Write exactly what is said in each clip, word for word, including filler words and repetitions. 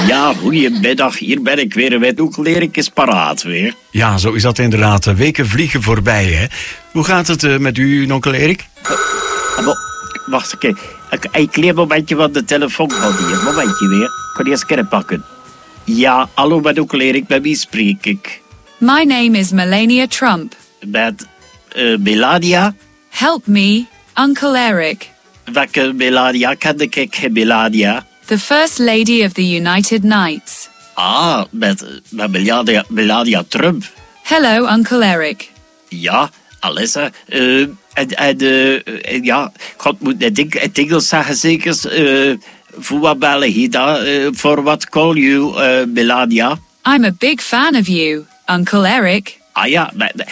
Ja, goeiemiddag. Hier ben ik weer. Met onkel Erik is paraat weer. Ja, zo is dat inderdaad. Weken vliegen voorbij, hè. Hoe gaat het uh, met u, onkel Erik? Uh, wacht een keer. Ik, ik kleer een momentje van de telefoon van hier. Momentje weer. Ik kan eerst kunnen pakken. Ja, hallo met onkel Erik. Met wie spreek ik? My name is Melania Trump. Met uh, Melania? Help me, Uncle Eric. Welke Melania? Kende ik geen Melania? The First Lady of the United Knights. Ah, met, met Melania, Melania Trump. Hello, Uncle Eric. Ja, Alessa. Uh, en en uh, ja, God moet het ding, het Engels zeggen zeker. Uh, voor wat bellen hier dan? Uh, for what call you, uh, Melania? I'm a big fan of you, Uncle Eric. Ah ja,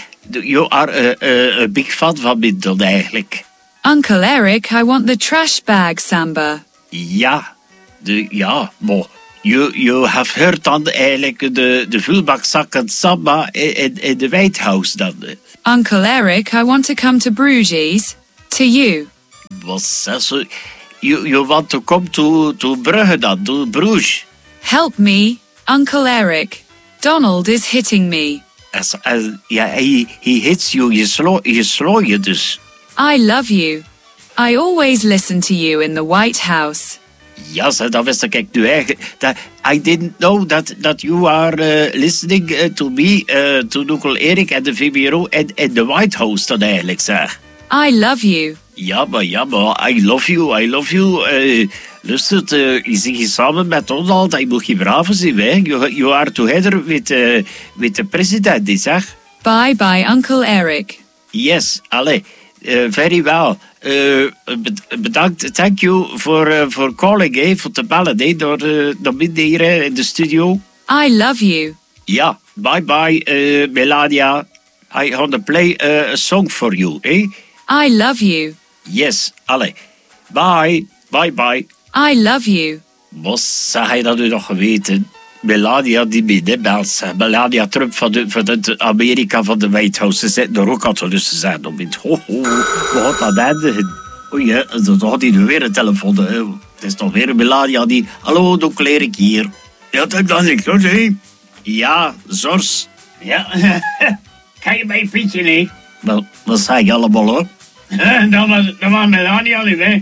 you are uh, uh, a big fan van me dan eigenlijk. Uncle Eric, I want the trash bag, Samba. Ja, de, ja, maar you, you have heard dan eigenlijk de, de vuilbakzakken Samba in, in de White House dan. Uncle Eric, I want to come to Bruges. To you. Wat zeg je? You, you want to come to, to Brugge dan, to Bruges? Help me, Uncle Eric. Donald is hitting me. As, as, ja, he, he hits you, je slaat je, slo je dus. I love you. I always listen to you in the White House. Ja, yes, dat wist ik nu eigenlijk. That, I didn't know that, that you are uh, listening uh, to me, uh, to Onkel Erik en de V B R O en, en de White House dan eigenlijk, zeg. I love you. Ja, maar ja, maar I love you, I love you. Uh, luister, uh, je zit hier samen met Donald, je moet je brave zijn, hè. You, you are together with, uh, with the president, zeg. Bye bye, Uncle Eric. Yes, allee. Uh, very well. Uh, bedankt, thank you for, uh, for calling, eh, voor te bellen, eh, door, uh, door midden hier uh, in de studio. I love you. Ja, bye bye, uh, Melania. I want to play uh, a song for you, eh? I love you. Yes, allee. Bye, bye bye. I love you. Wat zeg je dat u nog geweten? Melania die binnenbelt. Melania Trump van, de, van het Amerika van de White House. Ze zitten er ook altijd tussen zijn. Om het, ho, ho, wat gaat dat eindigen? Oei, hè, dan had hij nu weer een telefoon. Hè. Het is toch weer Melania die... Hallo, Onkel Erik hier. Ja, dat kan ik, hoor. Ja, Zors. Ja, kan je mij fietsen, hè? Wel, wat zeg je allemaal, hoor? Dat was, dat was Melania niet, hè?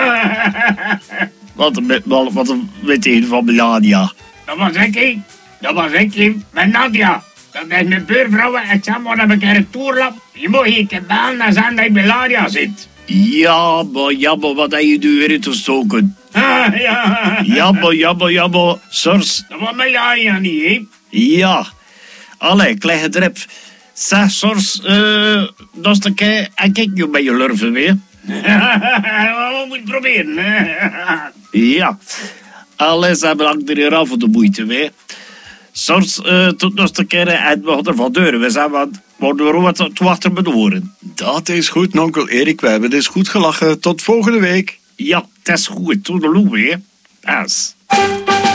Wat, wat, wat weet je van Melania? Dat was ik, hè? Dat was ik, hè? Met Nadia. Dat is mijn buurvrouw. Ik zeg maar, heb ik een toerlap. Je moet hier te bellen en zeggen dat je Melania zit. Ja, maar jammer, wat heb je nu weer in te stoken? Ah, ja. Jammer, jammer, jammer. Sors. Dat was Melania niet, hè? Ja. Allee, kleine drip. Zeg, Sors, uh, dat is de kei. En kijk je bij je lurven weer. We moeten proberen, hè? Ja. Allee, ze bedankt er hier af voor de moeite, weer. Sors, uh, tot nog een keer en we gaan er van deuren. We zijn wat, worden we wat toe achter met de oren. Dat is goed, onkel Erik. We hebben dus goed gelachen. Tot volgende week. Ja, het is goed. Toedeloe, weer. Pas.